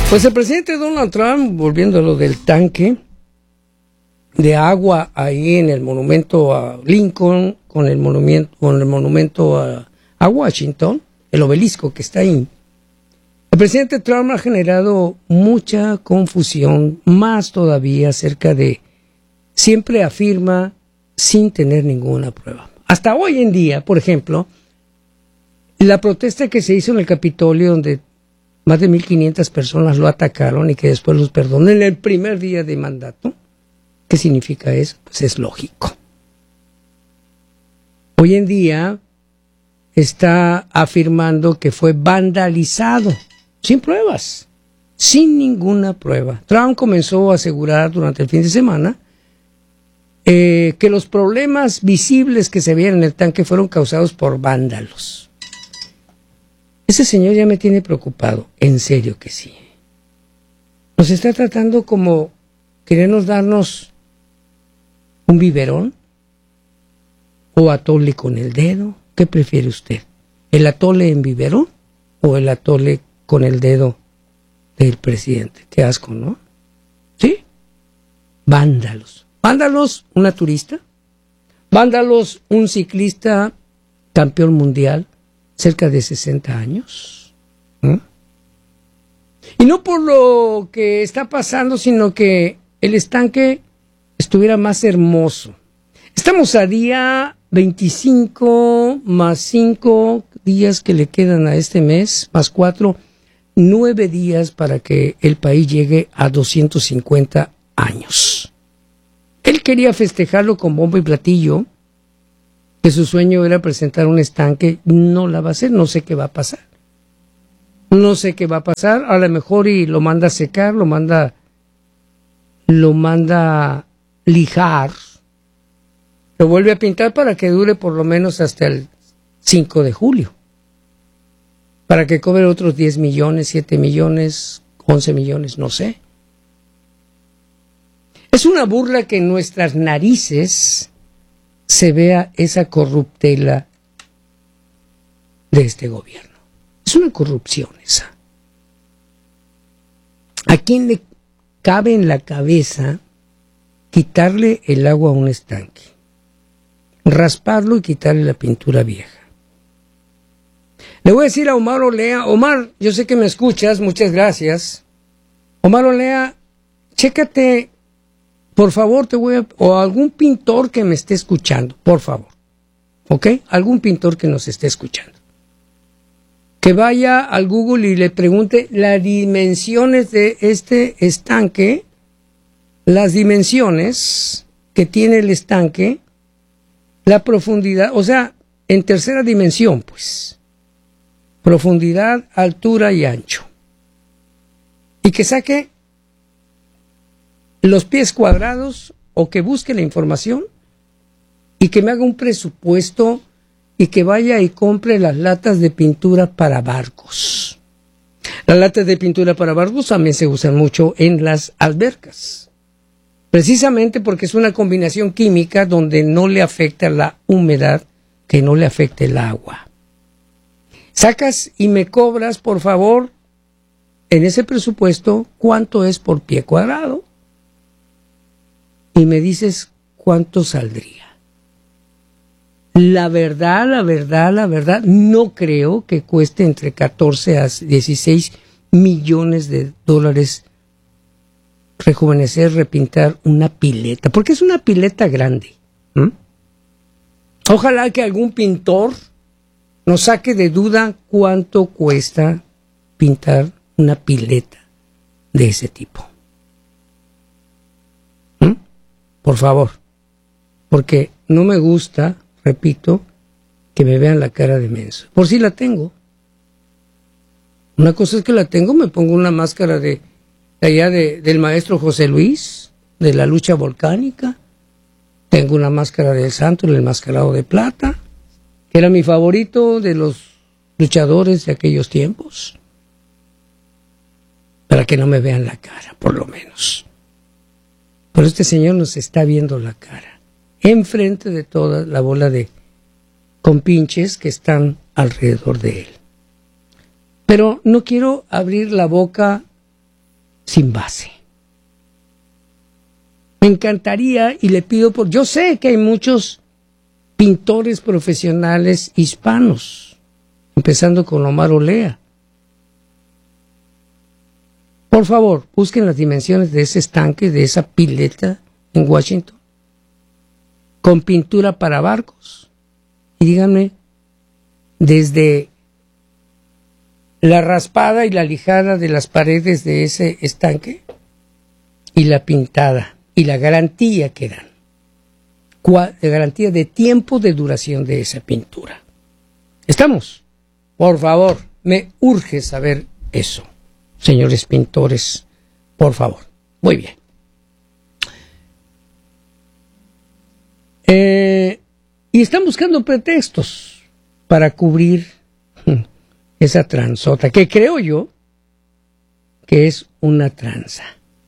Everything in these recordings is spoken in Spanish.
Pues el presidente Donald Trump, volviendo a lo del tanque de agua ahí en el monumento a Lincoln, con el monumento a Washington, el obelisco que está ahí. El presidente Trump ha generado mucha confusión, más todavía acerca de, siempre afirma sin tener ninguna prueba. Hasta hoy en día, por ejemplo, la protesta que se hizo en el Capitolio, donde más de 1,500 personas lo atacaron y que después los perdonó en el primer día de mandato. ¿Qué significa eso? Pues es lógico. Hoy en día está afirmando que fue vandalizado, sin pruebas, sin ninguna prueba. Trump comenzó a asegurar durante el fin de semana que los problemas visibles que se veían en el tanque fueron causados por vándalos. Ese señor ya me tiene preocupado, en serio que sí. Nos está tratando como querernos darnos un biberón o atole con el dedo. ¿Qué prefiere usted? ¿El atole en biberón o el atole con el dedo del presidente? Qué asco, ¿no? ¿Sí? Vándalos. Vándalos, una turista. Vándalos, un ciclista campeón mundial, cerca de 60 años. Y no por lo que está pasando, sino que el estanque estuviera más hermoso. Estamos a día 25 más 5 días que le quedan a este mes, más 4, 9 días para que el país llegue a 250 años. Él quería festejarlo con bombo y platillo, que su sueño era presentar un estanque. No la va a hacer, no sé qué va a pasar. No sé qué va a pasar, a lo mejor y lo manda a secar, lo manda lijar, lo vuelve a pintar para que dure por lo menos hasta el 5 de julio, para que cobre otros 10 millones, 7 millones, 11 millones, no sé. Es una burla que en nuestras narices se vea esa corruptela de este gobierno. Es una corrupción esa. ¿A quién le cabe en la cabeza quitarle el agua a un estanque, rasparlo y quitarle la pintura vieja? Le voy a decir a Omar Olea. Omar, yo sé que me escuchas, muchas gracias. Omar Olea, chécate, por favor, o algún pintor que me esté escuchando, por favor, ¿ok? Algún pintor que nos esté escuchando, que vaya al Google y le pregunte las dimensiones de este estanque, las dimensiones que tiene el estanque, la profundidad, o sea, en tercera dimensión, pues, profundidad, altura y ancho, y que saque los pies cuadrados, o que busque la información y que me haga un presupuesto y que vaya y compre las latas de pintura para barcos. Las latas de pintura para barcos también se usan mucho en las albercas, precisamente porque es una combinación química donde no le afecta la humedad, que no le afecte el agua. Sacas y me cobras, por favor, en ese presupuesto, cuánto es por pie cuadrado. Y me dices cuánto saldría. La verdad, no creo que cueste entre 14 a 16 millones de dólares rejuvenecer, repintar una pileta, porque es una pileta grande. Ojalá que algún pintor nos saque de duda cuánto cuesta pintar una pileta de ese tipo. Por favor, porque no me gusta, repito, que me vean la cara de menso. Por si la tengo. Una cosa es que la tengo, me pongo una máscara de allá del maestro José Luis, de la lucha volcánica. Tengo una máscara del santo, el enmascarado de plata, que era mi favorito de los luchadores de aquellos tiempos. Para que no me vean la cara, por lo menos. Pero este señor nos está viendo la cara, enfrente de toda la bola de compinches que están alrededor de él. Pero no quiero abrir la boca sin base. Me encantaría y le pido yo sé que hay muchos pintores profesionales hispanos, empezando con Omar Olea. Por favor, busquen las dimensiones de ese estanque, de esa pileta en Washington, con pintura para barcos. Y díganme, desde la raspada y la lijada de las paredes de ese estanque y la pintada y la garantía que dan, de garantía de tiempo de duración de esa pintura. ¿Estamos? Por favor, me urge saber eso, señores pintores, por favor. Muy bien. Y están buscando pretextos para cubrir esa transota, que creo yo que es una tranza.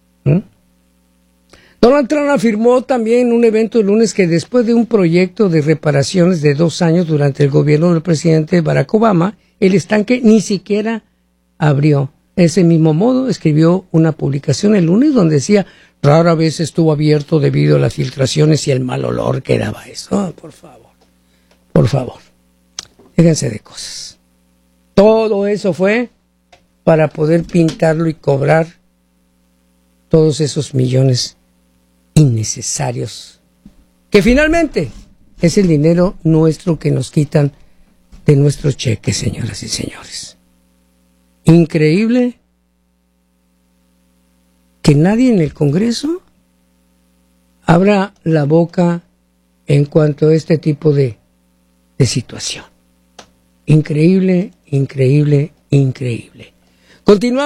Donald Trump afirmó también en un evento el lunes que después de un proyecto de reparaciones de 2 años durante el gobierno del presidente Barack Obama, el estanque ni siquiera abrió. De ese mismo modo, escribió una publicación el lunes donde decía: rara vez estuvo abierto debido a las filtraciones y el mal olor que daba eso. Oh, por favor, déjense de cosas. Todo eso fue para poder pintarlo y cobrar todos esos millones innecesarios, que finalmente es el dinero nuestro que nos quitan de nuestros cheques, señoras y señores. Increíble que nadie en el Congreso abra la boca en cuanto a este tipo de situación. Increíble, increíble, increíble. Continuamos.